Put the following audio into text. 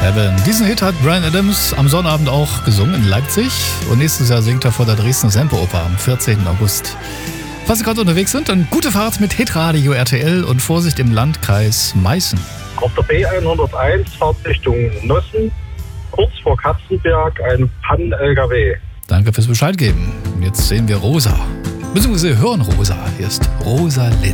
Heaven. Diesen Hit hat Bryan Adams am Sonnabend auch gesungen in Leipzig. Und nächstes Jahr singt er vor der Dresdner Semperoper am 14. August. Falls Sie gerade unterwegs sind, dann gute Fahrt mit Hitradio RTL und Vorsicht im Landkreis Meißen. Auf der B101 fahrt Richtung Nossen, kurz vor Katzenberg, ein Pannen-LKW. Danke fürs Bescheid geben. Jetzt sehen wir Rosa. Beziehungsweise hören Rosa. Hier ist Rosa Lind.